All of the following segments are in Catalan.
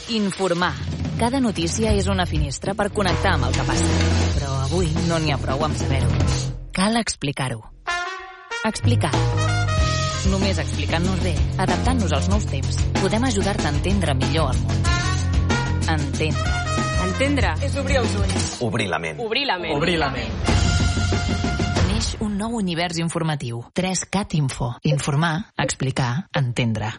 Informar. Cada notícia és una finestra per connectar amb el que passa. Però avui no n'hi ha prou amb saber-ho. Cal explicar-ho. Explicar. Només explicant-nos bé, adaptant-nos als nous temps, podem ajudar-te a entendre millor el món. Entendre. Entendre és obrir els ulls. Obrir la ment. Obrir la ment. Obrir la ment. Neix un nou univers informatiu. 3CAT Info. Informar, explicar, entendre.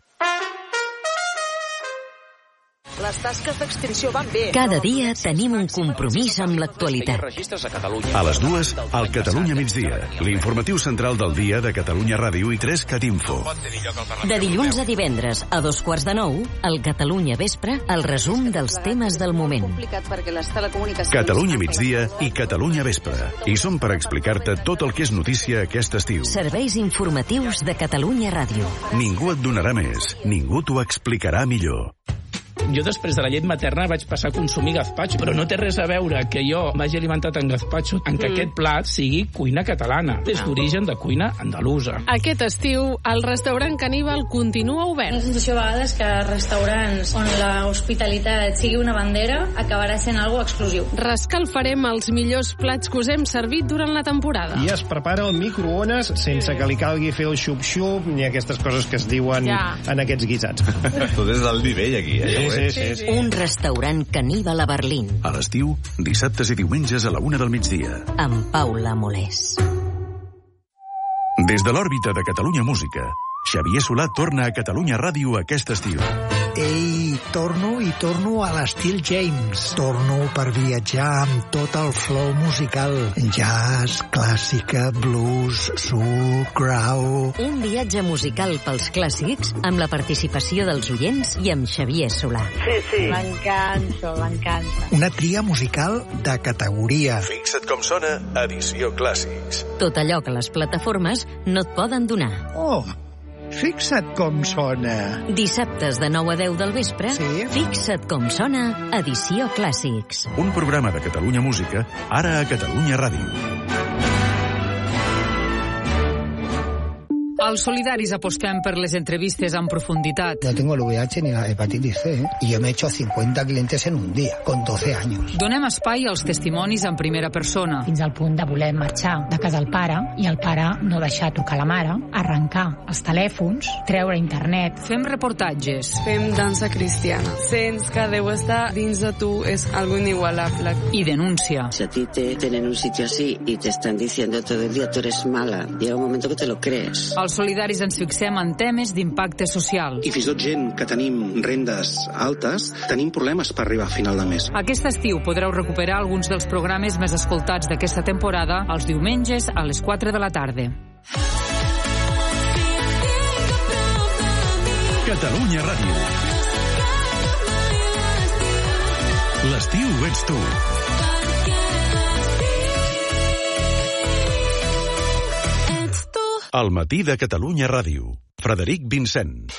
Les tasques d'extinció van bé. Cada dia tenim un compromís amb l'actualitat. A les 2, al Catalunya migdia. L'informatiu central del dia de Catalunya Ràdio i 3CAT Info. De dilluns a divendres, a 2:45, al Catalunya Vespre, el resum dels temes del moment. Catalunya migdia i Catalunya Vespre. I som per explicar-te tot el que és notícia aquest estiu. Serveis informatius de Catalunya Ràdio. Ningú et donarà més. Ningú t'ho explicarà millor. Jo després de la llet materna vaig passar a consumir gazpacho, però no té res a veure que jo m'hagi alimentat en gazpacho en que aquest plat sigui cuina catalana. És d'origen de cuina andalusa. Aquest estiu, el restaurant Caníbal continua obert. La sensació a vegades que restaurants on l'hospitalitat sigui una bandera acabarà sent algo exclusiu. Rescalfarem els millors plats que us hem servit durant la temporada. I es prepara al microones sense que li calgui fer el xup-xup ni aquestes coses que es diuen en aquests guisats. Tot és del nivell aquí, Sí. Un restaurant caníbal a Berlín. A l'estiu, dissabtes i diumenges a la 1 del migdia. Amb Paula Molés. Des de l'òrbita de Catalunya Música, Xavier Solà torna a Catalunya Ràdio aquest estiu. Ei, torno a l'estil James. Torno per viatjar amb tot el flow musical. Jazz, clàssica, blues, soul, grau... Un viatge musical pels clàssics amb la participació dels oients i amb Xavier Solà. Sí. M'encanta. Una tria musical de categoria. Fixa't com sona, edició Clàssics. Tot allò que les plataformes no et poden donar. Oh, fixa't com sona. Dissabtes de 9 a 10 del vespre, Fixa't com sona, edició Clàssics. Un programa de Catalunya Música, ara a Catalunya Ràdio. Els solidaris apostem per les entrevistes en profunditat. No tengo el VIH ni la hepatitis C, y yo me he hecho 50 clientes en un día, con 12 años. Donem espai als testimonis en primera persona. Fins al punt de voler marxar de casa del pare i el pare no deixar trucar la mare, arrencar els telèfons, treure internet. Fem reportatges. Fem dansa cristiana. Sents que deu estar dins de tu és algo inigualable. I denúncia. Si a ti te tienen en un sitio así y te están diciendo todo el día tú eres mala, llega un momento que te lo crees. Els solidaris ens fixem en temes d'impacte social. I fins i tot gent que tenim rendes altes, tenim problemes per arribar a final de mes. Aquest estiu podreu recuperar alguns dels programes més escoltats d'aquesta temporada els diumenges a les 4 de la tarda. Catalunya Ràdio. L'estiu ets tu. Al matí de Catalunya Ràdio. Frederic Vincent.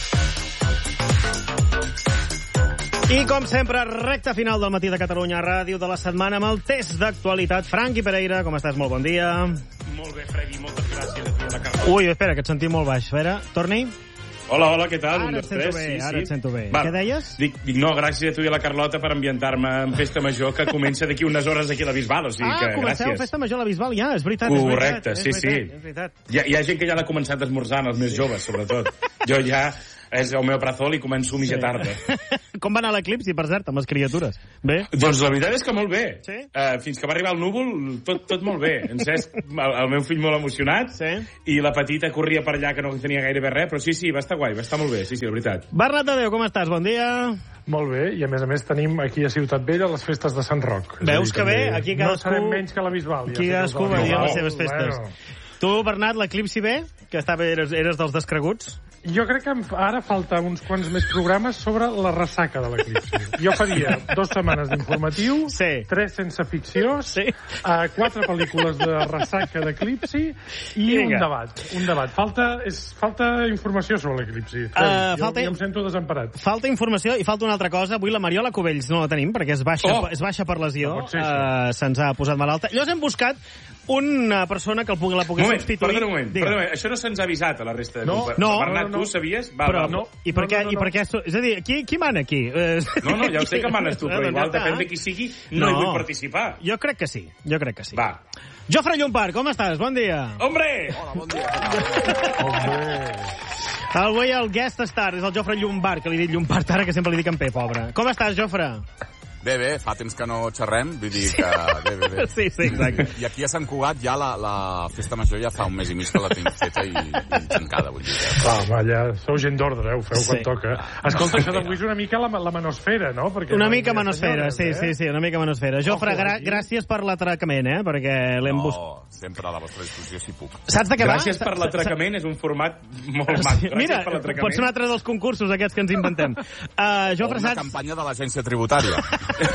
I com sempre, recta final del matí de Catalunya Ràdio de la setmana amb el test d'actualitat. Franqui Pereira, com estàs? Molt bon dia. Molt bé, Freddy, moltes gràcies. Ui, espera, que et sentim molt baix. A veure, torni. Hola, què tal? Ara et sento bé, ara et sento bé. Va. Què deies? Dic, no, gràcies a tu i a la Carlota per ambientar-me en Festa Major, que comença d'aquí unes hores aquí a la Bisbal, o sigui que comenceu gràcies. Festa Major a la Bisbal ja, és veritat. Correcte, és veritat. Hi ha gent que ja l'ha començat esmorzant, els més joves, sobretot. Jo ja és el meu prazol i començo mitja tarda. Com va anar l'eclipsi, per cert, amb les criatures? Bé? Doncs la veritat és que molt bé. Sí? Fins que va arribar el núvol, tot molt bé. En Cesc, el meu fill molt emocionat, i la petita corria per allà que no tenia gairebé res, però sí, va estar guai, va estar molt bé, sí, la veritat. Bernat Tadeu, com estàs? Bon dia. Molt bé, i a més tenim aquí a Ciutat Vella les festes de Sant Roc. Veus que bé? Aquí cadascú... No serem menys que la Bisbal. Aquí cadascú va dir les seves festes. Tu, Bernat, l'eclipsi bé? Que eres dels descreguts? Jo crec que ara falta uns quants més programes sobre la ressaca de l'eclipsi. Jo faria 2 setmanes d'informatiu, 3 sense ficció, 4 pel·lícules de ressaca d'eclipsi i un debat. Falta informació sobre l'eclipsi. Jo em sento desemparat. Falta informació i falta una altra cosa. Avui la Mariola Cubells no la tenim perquè es baixa per lesió. Se'ns ha posat malalta. Llavors hem buscat una persona que la pogués substituir. Perdona un moment. Això no se'ns ha avisat a la resta de No. Bernat, tu sabies? No. I per què? És a dir, qui mana aquí? No, ja ho sé que manes tu, però igual depèn de qui sigui, no hi vull participar. Jo crec que sí. Va. Jofre Llompart, com estàs? Bon dia. Hombre! Hola, bon dia. Avui el guest star és el Jofre Llompart, que li he dit Llompart ara, que sempre li dic en P, pobre. Com estàs, Jofre? Bé, fa temps que no xerrem, vull dir que... Bé. Sí, exacte. I aquí a Sant Cugat ja la festa major ja fa un mes i mig que la tinc feta i tancada, vull dir. Ja sou gent d'ordre, ho feu quan toca. Escolta, això d'avui és una mica la manosfera, no? Una mica manosfera, sí, una mica manosfera. Jofre, gràcies per l'atracament, perquè l'hem buscat. Sempre a la vostra discussió, si puc. Saps de què va? Gràcies per l'atracament, és un format molt maco. Mira, pot ser un altre dels concursos aquests que ens inventem. Una campanya de l'agència tributària.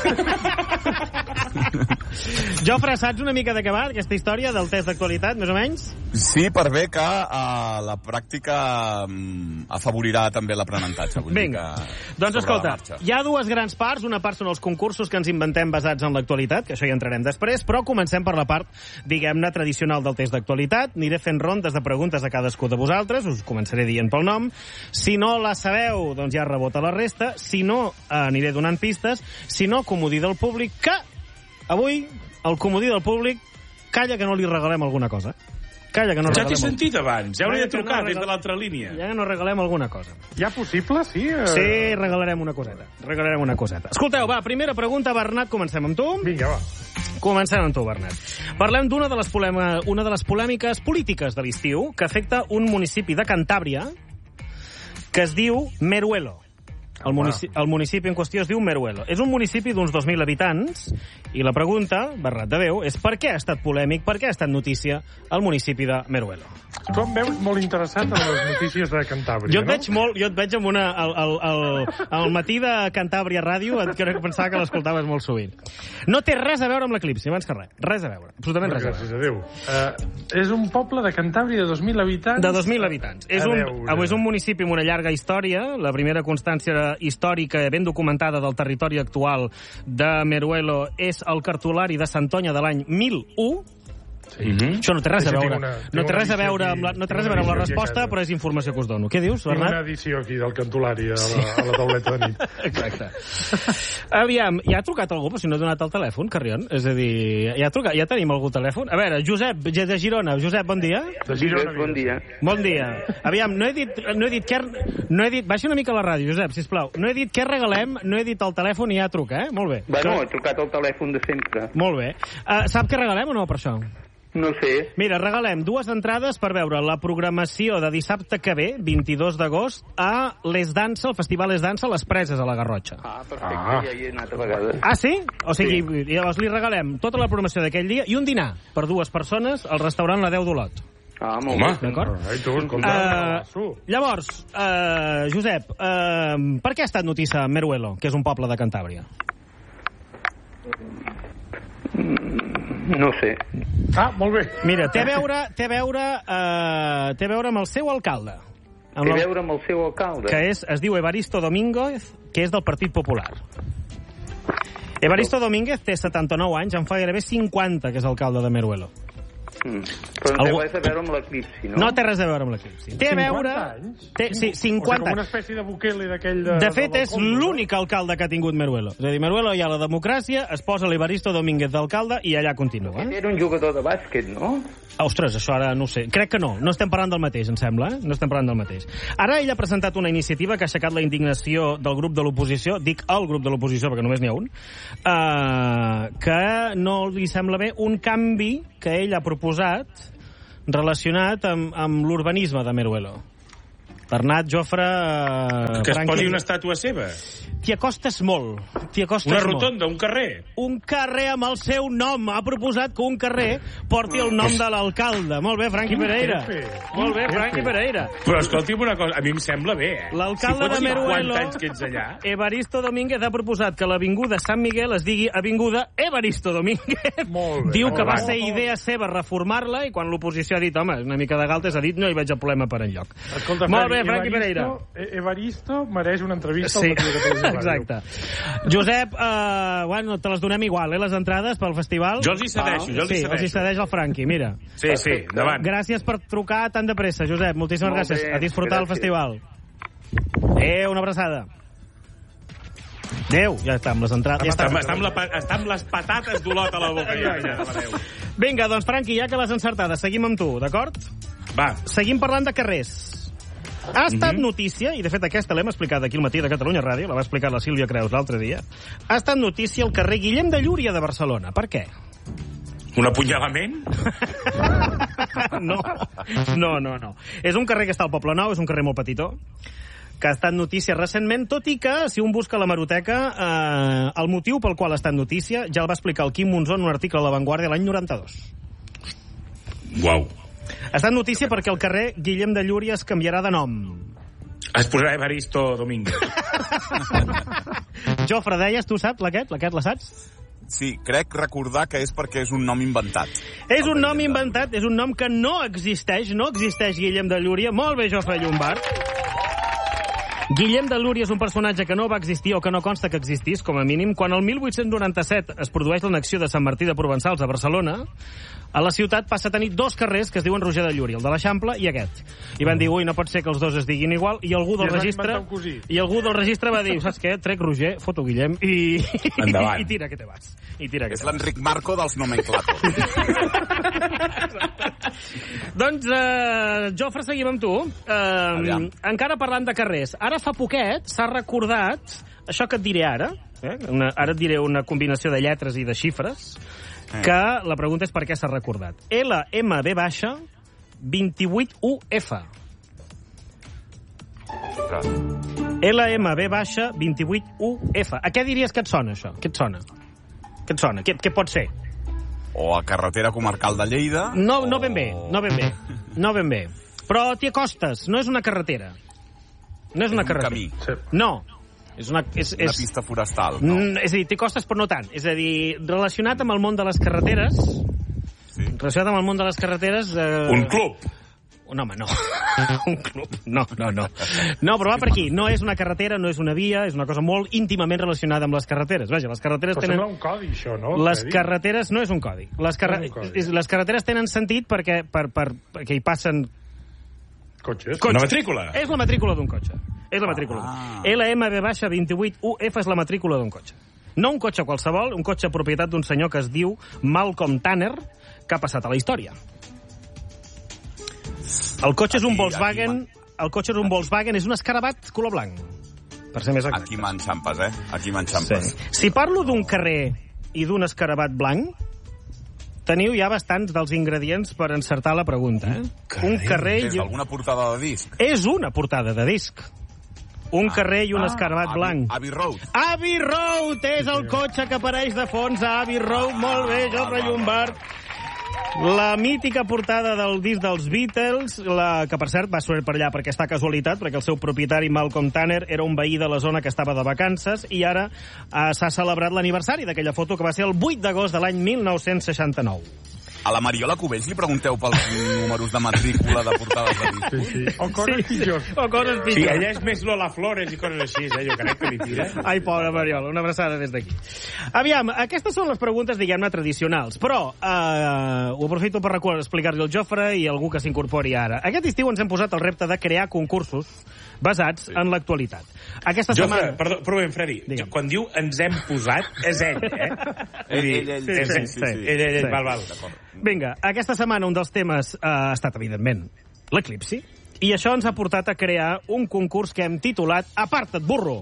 Jofre, saps una mica de què va aquesta història del test d'actualitat, més o menys? Sí, per bé que la pràctica afavorirà també l'aprenentatge. Vinga, doncs escolta, hi ha dues grans parts. Una part són els concursos que ens inventem basats en l'actualitat, que això hi entrarem després, però comencem per la part, diguem-ne, tradicional del test d'actualitat. Aniré fent rondes de preguntes a cadascú de vosaltres, us començaré dient pel nom. Si no la sabeu, doncs ja rebota la resta. Si no, aniré donant pistes. Si no, comodí del públic, que avui el comodí del públic calla que no li regalem alguna cosa. Calla que no ja t'he sentit abans, ja hauria de trucar des de l'altra línia. Ja no regalem alguna cosa. Hi ha possible, sí? Sí, regalarem una coseta. Escolteu, va, primera pregunta, Bernat, comencem amb tu. Vinga, va. Comencem amb tu, Bernat. Parlem d'una de les polèmiques polítiques de l'estiu que afecta un municipi de Cantàbria que es diu Meruelo. El municipi en qüestió es diu Meruelo. És un municipi d'uns 2.000 habitants i la pregunta, Bernat de Déu, és per què ha estat polèmic, per què ha estat notícia el municipi de Meruelo? Tu em veus molt interessat en les notícies de Cantàbria, no? Jo et veig amb al matí de Cantàbria Ràdio, crec que pensava que l'escoltaves molt sovint. No té res a veure amb l'eclipsi, abans que res a veure. Absolutament res a veure. Gràcies a Déu. És un poble de Cantàbria de 2.000 habitants? De 2.000 habitants. És un municipi amb una llarga història. La primera constància històrica ben documentada del territori actual de Meruelo és el cartolari de Santoña de l'any 1001. Sí. Això no té res a veure. No té res a veure amb la resposta, però és informació que us dono. Què dius, Bernat? Tinc una edició aquí del cartolari a la tauleta de nit. Exacte. Aviam, ja ha trucat algú, però si no he donat el telèfon, Carrion? És a dir, ja tenim algú telèfon? A veure, Josep, de Girona. Josep, bon dia. De Girona, bon dia. Bon dia. Aviam, no he dit... Baixa una mica la ràdio, Josep, sisplau. No he dit què regalem, no he dit el telèfon i ja truca, molt bé. Bueno, he trucat el telèfon de sempre. Molt bé. Sap què regalem o no, per això? No sé. Mira, regalem 2 entrades per veure la programació de dissabte que ve, 22 d'agost, a Les Dansa, el Festival Les Dansa, a Les Preses, a la Garrotxa. Perfecte, ja hi he anat a vegades. Sí? O sigui, llavors li regalem tota la programació d'aquell dia i un dinar per 2 persones al restaurant La 10 d'Olot. Molt bé. D'acord? Llavors, Josep, per què ha estat notícia Meruelo, que és un poble de Cantàbria? No sé. Molt bé. Mira, té a veure amb el seu alcalde. Té a veure amb el seu alcalde? Que es diu Evaristo Domínguez, que és del Partit Popular. Evaristo Domínguez té 79 anys, en fa gairebé 50 que és alcalde de Meruelo. Però no té res a veure amb l'eclipsi, no? No té res a veure amb l'eclipsi. Té a veure... 50 anys? Sí, 50 anys. Com una espècie de Bukele d'aquell... De fet, és l'únic alcalde que ha tingut Meruelo. És a dir, Meruelo hi ha la democràcia, es posa l'Evaristo Domínguez d'alcalde i allà continua. Era un jugador de bàsquet, no? Ostres, això ara no ho sé. Crec que no. No estem parlant del mateix, em sembla. No estem parlant del mateix. Ara ell ha presentat una iniciativa que ha aixecat la indignació del grup de l'oposició, dic el grup de l'oposició perquè només n'hi ha un, que no li sembla bé un canvi que ell ha proposat relacionat amb l'urbanisme de Meruelo. Bernat, Jofre... Que es posi una estàtua seva. T'hi acostes molt. Una rotonda, un carrer. Un carrer amb el seu nom. Ha proposat que un carrer porti el nom de l'alcalde. Molt bé, Franqui Pereira. Molt bé, Franqui Pereira. Però escolti'm una cosa, a mi em sembla bé, L'alcalde de Meruelo, anys que ets allà. Evaristo Domínguez, ha proposat que l'avinguda Sant Miguel es digui Avinguda Evaristo Domínguez. Molt bé. Diu que va ser idea seva reformar-la i quan l'oposició ha dit, home, una mica de galtes, ha dit no hi veig el problema per enlloc. Escolta, molt bé, bé, Franqui Pereira. Evaristo mereix una entrevista sí. al Matí de Catalunya Ràdio. Exacte. Josep, bueno, te les donem igual, les entrades pel festival? Jo els hi cedeixo, Sí, els hi cedeix el Franqui, mira. Sí, endavant. Gràcies per trucar tan de pressa, Josep. Moltíssimes gràcies. A disfrutar del festival. Una abraçada. Adéu, ja està, amb les entrades. Està amb les patates d'Olot a la boca. Ja. Vinga, doncs, Franqui, ja que les encertades, seguim amb tu, d'acord? Va. Seguim parlant de carrers. Ha estat notícia, i de fet aquesta l'hem explicat aquí al Matí de Catalunya Ràdio, la va explicar la Sílvia Creus l'altre dia, ha estat notícia el carrer Guillem de Llúria de Barcelona. Per què? Un apunyalament? No. És un carrer que està al Poble Nou, és un carrer molt petitó, que ha estat notícia recentment, tot i que, si un busca la hemeroteca, el motiu pel qual ha estat notícia ja el va explicar el Quim Monzó en un article a La Vanguardia l'any 92. Uau. Ha estat notícia perquè el carrer Guillem de Llúria es canviarà de nom. Es posarà Evaristo Domínguez. Jofre, deies, tu saps aquest la saps? Sí, crec recordar que és perquè és un nom inventat. És un nom inventat, és un nom que no existeix Guillem de Llúria. Molt bé, Jofre Llombart. Guillem de Llúria és un personatge que no va existir o que no consta que existís, com a mínim. Quan el 1897 es produeix l'annexió de Sant Martí de Provençals a Barcelona, a la ciutat passa a tenir dos carrers que es diuen Roger de Llúria, el de l'Eixample i aquest. I van dir, ui, no pot ser que els dos es diguin igual, i algú del registre va dir, saps què, trec Roger, foto Guillem i tira que te vas. És l'Enric Marco dels nomenclatos. Doncs, Jofre, seguim amb tu. Encara parlant de carrers. Ara fa poquet s'ha recordat això que et diré ara. Ara et diré una combinació de lletres i de xifres, que la pregunta és per què s'ha recordat. LMB baixa 28UF. LMB baixa 28UF. A què diries que et sona, això? Què et sona? Què pot ser? O a carretera comarcal de Lleida. No ben bé. Però t'hi acostes, no és una carretera. No és una carretera. Un camí. No. És una pista forestal, no? És a dir, t'hi costes però no tant. És a dir, relacionat amb el món de les carreteres... Sí. Relacionat amb el món de les carreteres... Un club? No, home, no. Un club? No. No, però va per aquí. No és una carretera, no és una via, és una cosa molt íntimament relacionada amb les carreteres. Vaja, les carreteres tenen... Però sembla un codi, això, no? Les carreteres no és un codi. Les carreteres tenen sentit perquè hi passen... Cotxes. Una matrícula. És la matrícula d'un cotxe. LMB baixa 28UF és la matrícula d'un cotxe. No un cotxe qualsevol, un cotxe propietat d'un senyor que es diu Malcolm Tanner, que ha passat a la història. El cotxe és un Volkswagen, és un Escarabat color blanc, per ser més exacte. Aquí m'enxampes, Aquí m'enxampes. Sí. Si parlo d'un carrer i d'un Escarabat blanc, teniu ja bastants dels ingredients per encertar la pregunta. Un carrer... És alguna portada de disc? És una portada de disc. Un carrer i un Escarabat blanc. Abbey Road. Abbey Road és el cotxe que apareix de fons a Abbey Road. Molt bé, Jofre Llombart. La mítica portada del disc dels Beatles, que per cert va ser per allà per aquesta casualitat, perquè el seu propietari Malcolm Tanner era un veí de la zona que estava de vacances, i ara s'ha celebrat l'aniversari d'aquella foto, que va ser el 8 d'agost de l'any 1969. A la Mariola Cubells li pregunteu pels números de matrícula de portades de disc. Sí. O coses pitjors. Sí, ella és més Lola Flores i coses així, jo crec que li tira. Ai, pobra Mariola, una abraçada des d'aquí. Aviam, aquestes són les preguntes, diguem-ne, tradicionals, però ho aprofito per explicar-li al Jofre i algú que s'incorpori ara. Aquest estiu ens hem posat el repte de crear concursos basats en l'actualitat. Aquesta setmana... Perdó, però ben, Freddy, quan diu ens hem posat, és ell, Ell, val. Vinga, aquesta setmana un dels temes ha estat, evidentment, l'eclipsi, i això ens ha portat a crear un concurs que hem titulat Aparta't, burro!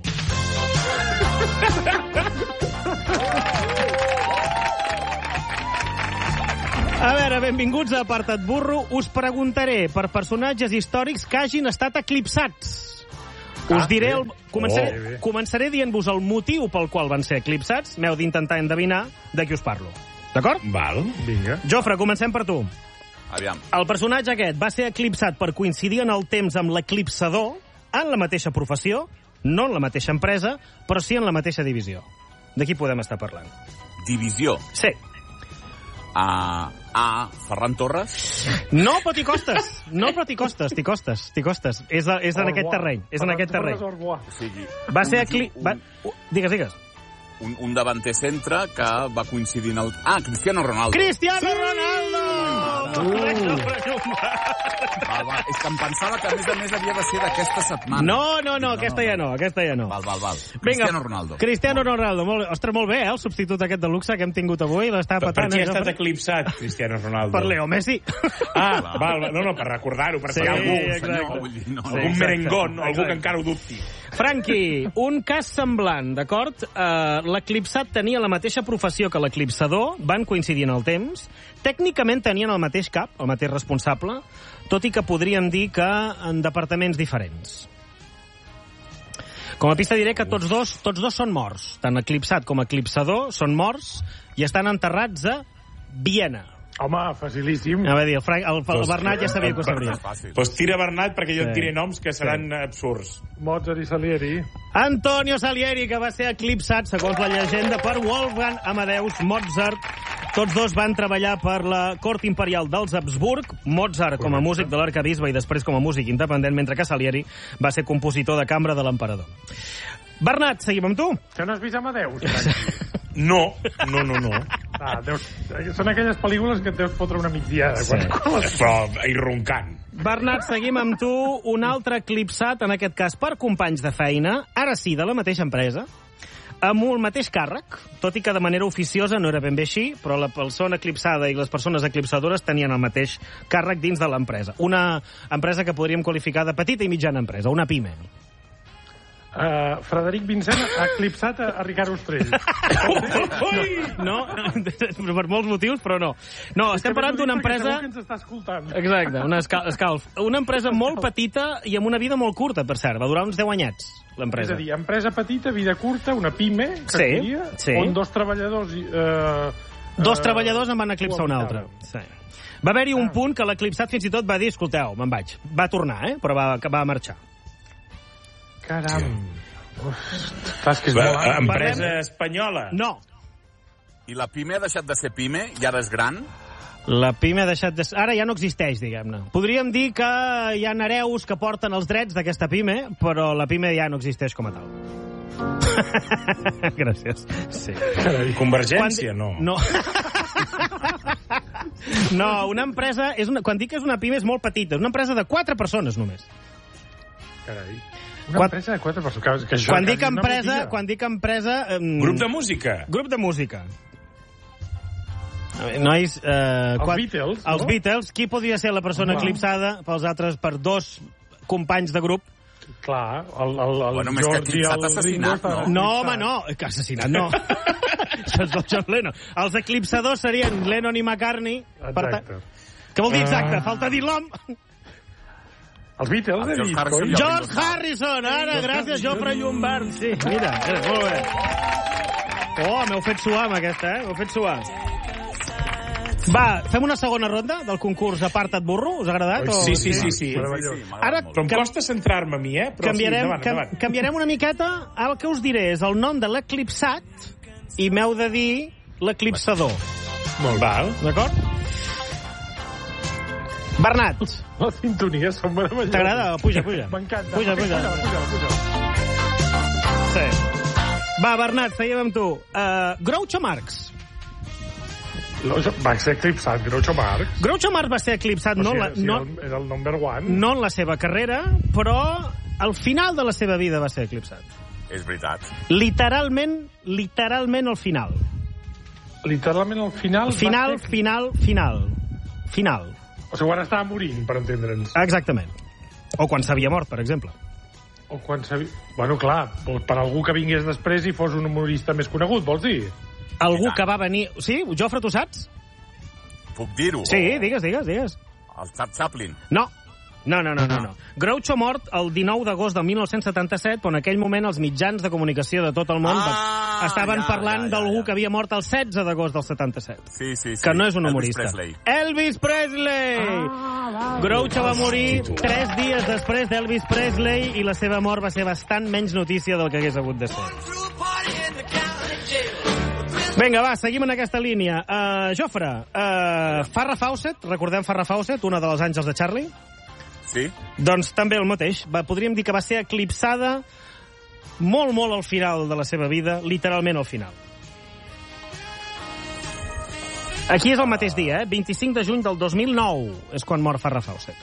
A veure, benvinguts a Aparta't, burro. Us preguntaré per personatges històrics que hagin estat eclipsats. Us diré... Començaré dient-vos el motiu pel qual van ser eclipsats. M'heu d'intentar endevinar de qui us parlo. D'acord? Val. Vinga. Jofre, comencem per tu. Aviam. El personatge aquest va ser eclipsat per coincidir en el temps amb l'eclipsador en la mateixa professió, no en la mateixa empresa, però sí en la mateixa divisió. De qui podem estar parlant? Divisió? Sí. A. Ferran Torres. No, però t'hi costes. No, però t'hi costes. És en aquest terreny. O sigui, va ser Digues. Un davanter centre que va coincidir en el... Cristiano Ronaldo. Cristiano Ronaldo! És que em pensava que, a més havia de ser d'aquesta setmana. No, aquesta ja no. Val. Cristiano Ronaldo. Cristiano Ronaldo. Ostres, molt bé, el substitut aquest de luxe que hem tingut avui. L'està patant. Per qui ha estat eclipsat, Cristiano Ronaldo? Per Leo Messi. Val. No, per recordar-ho, per si algú... Algun merengón, algú que encara ho dubti. Franqui, un cas semblant, d'acord? L'eclipsat tenia la mateixa professió que l'eclipsador, van coincidir en el temps, tècnicament tenien el mateix cap, el mateix responsable, tot i que podríem dir que en departaments diferents. Com a pista diré que tots dos són morts. Tant eclipsat com eclipsador són morts i estan enterrats a Viena. Home, facilíssim. A dir, el Bernat ja sabia que ho sabria. Doncs tira Bernat perquè jo et diré noms que seran absurds. Mozart i Salieri. Antonio Salieri, que va ser eclipsat, segons la llegenda, per Wolfgang Amadeus Mozart. Tots dos van treballar per la cort imperial dels Habsburg, Mozart com a músic de l'arquebisbe i després com a músic independent, mentre que Salieri va ser compositor de cambra de l'emperador. Bernat, seguim amb tu? Que no has vist Amadeus? No. Són aquelles pel·lícules que et deus fotre una migdiada. Però i roncant. Bernat, seguim amb tu. Un altre eclipsat, en aquest cas per companys de feina, ara sí, de la mateixa empresa, amb el mateix càrrec, tot i que de manera oficiosa no era ben bé així, però la persona eclipsada i les persones eclipsadores tenien el mateix càrrec dins de l'empresa. Una empresa que podríem qualificar de petita i mitjana empresa, una pime. Frederic Vincent ha eclipsat a Ricard Ostrell. No, per molts motius, però no. No, estem parlant d'una empresa... Que ens està escoltant. Exacte, una Scalf. Una empresa molt petita i amb una vida molt curta, per cert. Va durar uns 10 anyats, l'empresa. És a dir, empresa petita, vida curta, una pime, que seria, on dos treballadors... Dos treballadors en van eclipsar un altre. Sí. Va haver-hi un punt que l'eclipsat fins i tot va dir, escolteu, me'n vaig. Va tornar, però va marxar. Caram. Saps que és molt... Empresa espanyola? No. I la pime ha deixat de ser pime i ara és gran? La pime ha deixat de... Ara ja no existeix, diguem-ne. Podríem dir que hi ha hereus que porten els drets d'aquesta pime, però la pime ja no existeix com a tal. Gràcies. Sí. Convergència, no. No, una empresa... Quan dic que és una pime és molt petita. És una empresa de 4 persones, només. Carai. Una empresa de 4 persones. Quan dic empresa... Grup de música. Grup de música. Nois... Els Beatles, no? Els Beatles. Qui podria ser la persona eclipsada pels altres, per dos companys de grup? Clar, el George i el Ringo... No, home, no. Que assassinat, no. Això és el John Lennon. Els eclipsadors serien Lennon i McCartney. Exacte. Què vol dir exacte? Falta dir l'home. Els Beatles, he dit. George Harrison, ara, gràcies, Jofre Llombard. Sí, mira, molt bé. M'heu fet suar amb aquesta, M'heu fet suar. Va, fem una segona ronda del concurs Aparta't burro, us ha agradat? Sí. Ara, però em costa centrar-me a mi, però canviarem una miqueta. El que us diré és el nom de l'eclipsat i m'heu de dir l'eclipsador. Molt bé. D'acord? Bernat. Les sintonies són meravelloses. T'agrada? Puja. M'encanta. Puja. Sí. Va, Bernat, seguim amb tu. Groucho Marx. Va ser eclipsat, Groucho Marx. Groucho Marx va ser eclipsat, era el number one. No en la seva carrera, però al final de la seva vida va ser eclipsat. És veritat. Literalment al final. Literalment al final? Final. O sigui, quan estava morint, per entendre'ns. Exactament. O quan s'havia mort, per exemple. O quan s'havia... Bueno, clar, per algú que vingués després i fos un humorista més conegut, vols dir? Algú que va venir... Sí? Jofre, tu saps? Puc dir-ho? Sí, digues. El Charles Chaplin? No. Groucho mort el 19 d'agost de 1977, però en aquell moment els mitjans de comunicació de tot el món estaven parlant d'algú que havia mort el 16 d'agost del 77. Sí. Que no és un humorista. Elvis Presley! Groucho va morir 3 dies després d'Elvis Presley i la seva mort va ser bastant menys notícia del que hagués hagut de ser. Vinga, va, seguim en aquesta línia. Jofre, Farrah Fawcett, recordem Farrah Fawcett, una de les àngels de Charlie? Sí. Doncs també el mateix. Podríem dir que va ser eclipsada molt, molt al final de la seva vida, literalment al final. Aquí és el mateix dia, 25 de juny del 2009 és quan mor Farrah Fawcett.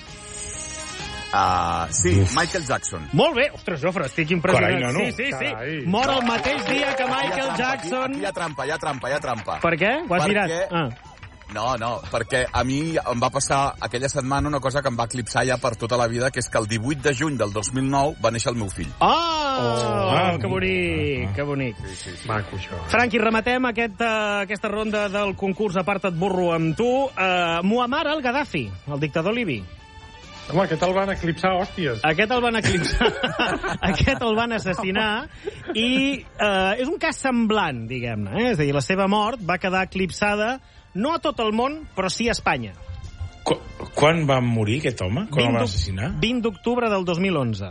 Sí, Michael Jackson. Molt bé. Ostres, Jofre, estic impressionat. Carai, no. Sí. Mor el mateix dia que Michael Jackson. Aquí hi ha trampa. Per què? Ho has mirat? No, perquè a mi em va passar aquella setmana una cosa que em va eclipsar ja per tota la vida, que és que el 18 de juny del 2009 va néixer el meu fill. Que bonic, que bonic. Sí. Maco, això. Franqui, rematem aquesta ronda del concurs Aparta't burro amb tu. Muammar al-Gaddafi, el dictador libi. Home, aquest el van eclipsar, hòsties. Aquest el van eclipsar. Aquest el van assassinar. I és un cas semblant, diguem-ne. És a dir, la seva mort va quedar eclipsada no a tot el món, però sí a Espanya. Quan va morir aquest home? Quan el van assassinar? 20 d'octubre del 2011.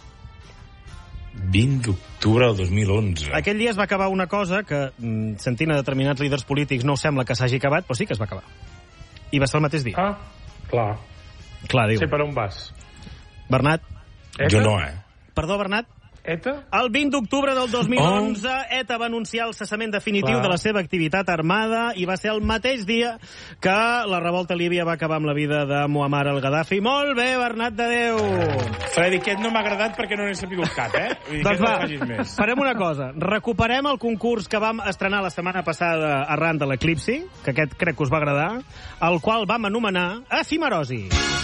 20 d'octubre del 2011. Aquell dia es va acabar una cosa que, sentint a determinats líders polítics, no sembla que s'hagi acabat, però sí que es va acabar. I va ser el mateix dia. Clar, diu. Sí, per on vas? Bernat? Jo no, Perdó, Bernat? ETA? El 20 d'octubre del 2011, ETA va anunciar el cessament definitiu de la seva activitat armada i va ser el mateix dia que la revolta líbia va acabar amb la vida de Muammar al-Gaddafi. Molt bé, Bernat de Déu! Freddy, aquest no m'ha agradat perquè no n'he sabut cap, Vull dir, doncs va, més. farem una cosa. Recuperem el concurs que vam estrenar la setmana passada arran de l'eclipsi, que aquest crec que us va agradar, el qual vam anomenar Efimerosi.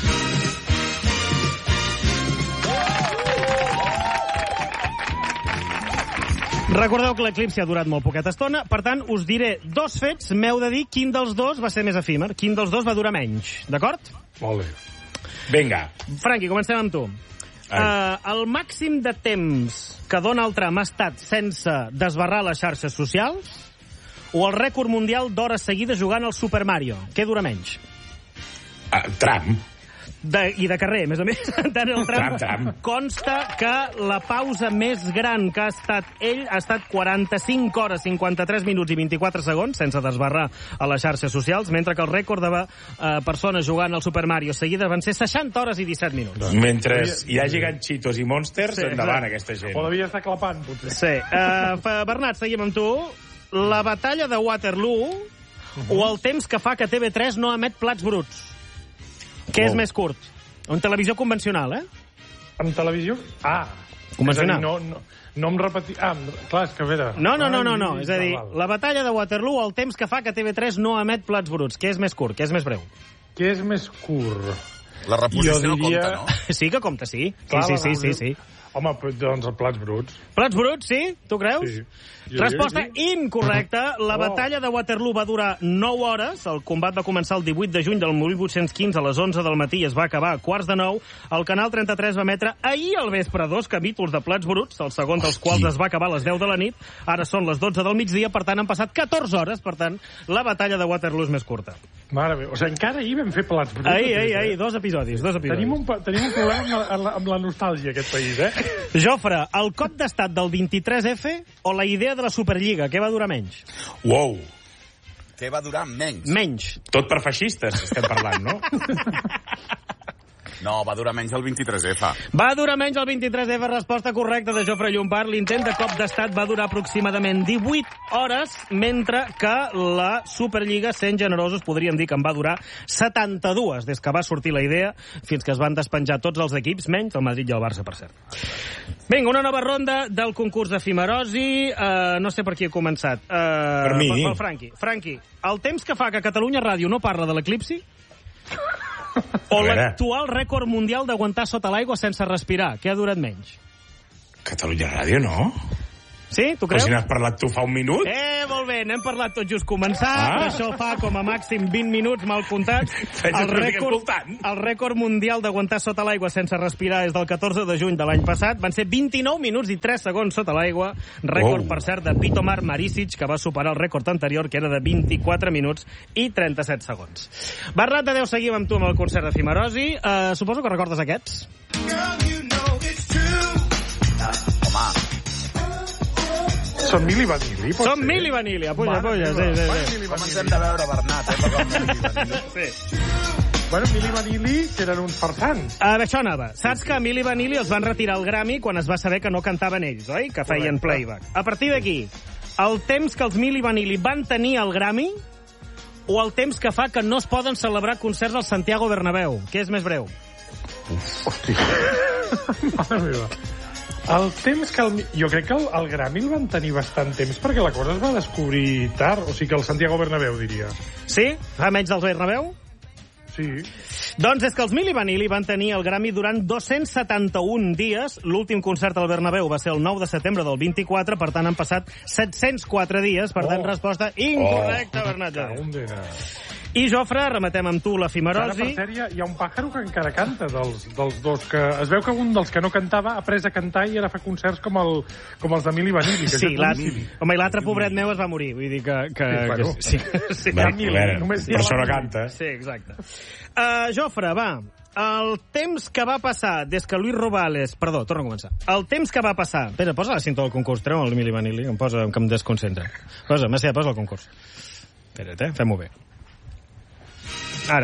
Recordeu que l'eclipsi ha durat molt poqueta estona, per tant, us diré dos fets, m'heu de dir quin dels dos va ser més efímer, quin dels dos va durar menys, d'acord? Molt bé. Vinga. Franqui, comencem amb tu. El màxim de temps que Donald Trump ha estat sense desbarrar les xarxes socials o el rècord mundial d'hores seguides jugant al Super Mario? Què dura menys? Trump. I de carrer, més o més. Donald Trump. Consta que la pausa més gran que ha estat ell ha estat 45 hores, 53 minuts i 24 segons, sense desbarrar a les xarxes socials, mentre que el rècord de persones jugant al Super Mario seguides van ser 60 hores i 17 minuts. Mentre hi hagi ganxitos i monsters, endavant aquesta gent. O devia estar clapant, potser. Sí. Bernat, seguim amb tu. La batalla de Waterloo o el temps que fa que TV3 no emet plats bruts? Què és més curt? En televisió convencional, En televisió? Convencional. No em repetí... clar, és que a veure... No. És a dir, la batalla de Waterloo, el temps que fa que TV3 no emet plats bruts. Què és més curt? Què és més breu? Què és més curt? La reposició no compta, no? Sí que compta, sí. Sí. Home, doncs els plats bruts. Plats bruts, sí? Tu creus? Sí. Resposta incorrecta. La batalla de Waterloo va durar 9 hores. El combat va començar el 18 de juny del 1815 a les 11 del matí i es va acabar a 8:45. El Canal 33 va emetre ahir al vespre 2 capítols de plats bruts, el segon dels quals es va acabar a les 10 de la nit. Ara són les 12 del migdia, per tant han passat 14 hores. Per tant, la batalla de Waterloo és més curta. Mare meva, o sigui, encara ahir vam fer plats bruts. Ahir, 2 episodis. Tenim un problema amb la nostàlgia, aquest país, Jofre, el cop d'estat del 23F o la idea de la Superliga, què va durar menys? Uou! Què va durar menys? Menys. Tot per feixistes estem parlant, no? No, va durar menys el 23F. Va durar menys el 23F, resposta correcta de Jofre Llombart. L'intent de cop d'estat va durar aproximadament 18 hores, mentre que la Superliga, sent generosos, podríem dir que en va durar 72, des que va sortir la idea fins que es van despenjar tots els equips, menys el Madrid i el Barça, per cert. Vinga, una nova ronda del concurs d'Efimerosi. No sé per qui he començat. Per mi. Pel Franqui. Franqui, el temps que fa que Catalunya Ràdio no parla de l'eclipsi? O l'actual rècord mundial d'aguantar sota l'aigua sense respirar? Què ha durat menys? Catalunya Ràdio, no? Sí? Tu creus? Però si n'has parlat tu fa un minut. Molt bé, n'hem parlat tot just començar, però això fa com a màxim 20 minuts mal comptats. El rècord mundial d'aguantar sota l'aigua sense respirar és del 14 de juny de l'any passat. Van ser 29 minuts i 3 segons sota l'aigua. Rècord, per cert, de Pitomar Marisic, que va superar el rècord anterior, que era de 24 minuts i 37 segons. Bernat de Déu, seguim amb tu amb el concert d'Efimerosi. Suposo que recordes aquests? Home. Són Mil i Vanilli, pot ser? Són Mil i Vanilli, apuja. Com ens hem de veure, Bernat, Sí. Bueno, Mil i Vanilli, que eren uns farsants. Això anava. Saps que Mil i Vanilli els van retirar el Grammy quan es va saber que no cantaven ells, oi? Que feien playback. A partir d'aquí, el temps que els Mil i Vanilli van tenir el Grammy o el temps que fa que no es poden celebrar concerts al Santiago Bernabéu? Què és més breu? Hòstia. Mare meva. El temps que jo crec que el Grammy el van tenir bastant temps perquè la cosa es va descobrir tard. O sigui que el Santiago Bernabéu, diria. Sí? Fa menys del Bernabéu? Sí. Doncs és que els Mil i Vanilli van tenir el Grammy durant 271 dies. L'últim concert al Bernabéu va ser el 9 de setembre del 24, per tant han passat 704 dies. Per tant, resposta incorrecta, Bernat. I, Jofre, rematem amb tu l'efimerosi. Ara, per cert, hi ha un pàjaro que encara canta dels dos. Que es veu que un dels que no cantava ha après a cantar i ara fa concerts com els de Mil i Vanilli. Sí, home, i l'altre pobret meu es va morir. Vull dir que sí. Per això no canta. Sí, exacte. Jofre, va. El temps que va passar des que Luis Rubiales... Perdó, torno a començar. El temps que va passar... Espera, posa la cinta del concurs, treu el Mil i Vanilli, que em desconcentra. Posa el concurs. Espera't, fem-ho bé. Ara.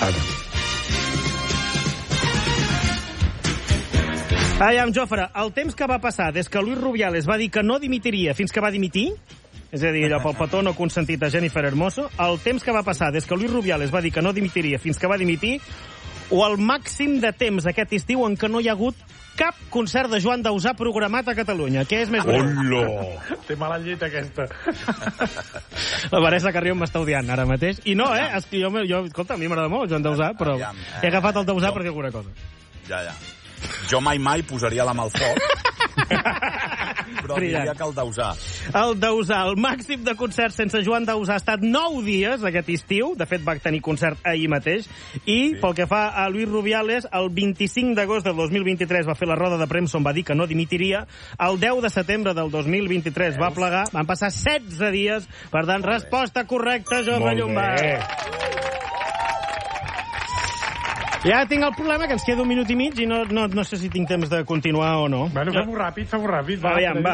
Aviam, Jofre, el temps que va passar des que Luis Rubiales va dir que no dimitiria fins que va dimitir, és a dir, allò pel petó no consentit a Jennifer Hermoso, el temps que va passar des que Luis Rubiales va dir que no dimitiria fins que va dimitir, o el màxim de temps aquest estiu en què no hi ha hagut cap concert de Joan Dausà programat a Catalunya. Què és més breu? Hola! Té mala llet, aquesta. La Vanessa Carrió m'està odiant ara mateix. I no, és que escolta, a mi m'agrada molt Joan Dausà, però he agafat el Dausà per dir alguna cosa. Ja. Jo mai posaria la mà al foc, però diria que el Dausà. El Dausà, el màxim de concerts sense Joan Dausà ha estat 9 dies aquest estiu. De fet, va tenir concert ahir mateix. I pel que fa a Luis Rubiales, el 25 d'agost del 2023 va fer la roda de premsa on va dir que no dimitiria. El 10 de setembre del 2023 va plegar. Van passar 16 dies. Per tant, resposta correcta, Jofre Llombart. Ja tinc el problema que ens queda 1 minut i mig i no sé si tinc temps de continuar o no. Bueno, fem-ho ràpid. Va.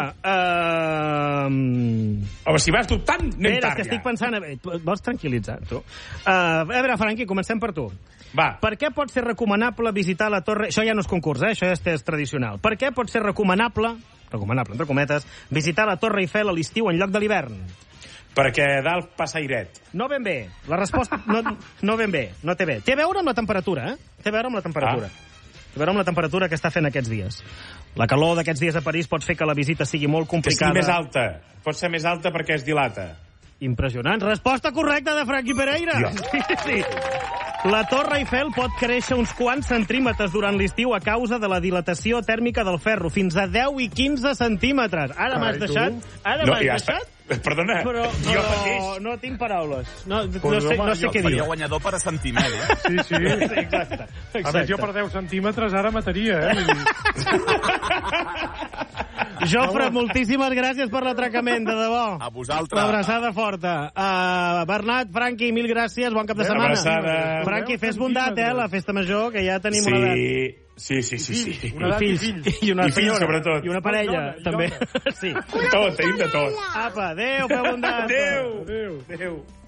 Home, si vas dubtant, anem tard, que estic pensant... Vols tranquil·litzar, tu? A veure, Franqui, comencem per tu. Va. Per què pot ser recomanable visitar la Torre... Això ja no és concurs, això ja és tradicional. Per què pot ser recomanable, entre cometes, visitar la Torre Eiffel a l'estiu en lloc de l'hivern? Perquè dalt passa airet. No ben bé. La resposta no ben bé. No té bé. Té a veure amb la temperatura, Té a veure amb la temperatura. Té a veure amb la temperatura que està fent aquests dies. La calor d'aquests dies a París pot fer que la visita sigui molt complicada. Que sigui més alta. Pot ser més alta perquè es dilata. Impressionant. Resposta correcta de Franqui Pereira. Sí. La Torre Eiffel pot créixer uns quants centímetres durant l'estiu a causa de la dilatació tèrmica del ferro, fins a 10 i 15 centímetres. Ara m'has deixat? Perdona, però no tinc paraules. No sé què dir. Faria guanyador per assentiment, Sí. Exacte. A més, jo per 10 centímetres ara mataria, Jofre, moltíssimes gràcies per l'atracament, de debò. A vosaltres. L'abraçada forta. Bernat, Franqui, mil gràcies, bon cap de setmana. Abraçada. Franqui, fes bondat, la festa major, que ja tenim una edat. Sí. I fills. I una senyora. Sobretot. I una parella, també. Sí. Tot, tenim de tot. Apa, adéu, feu bondat. Adéu.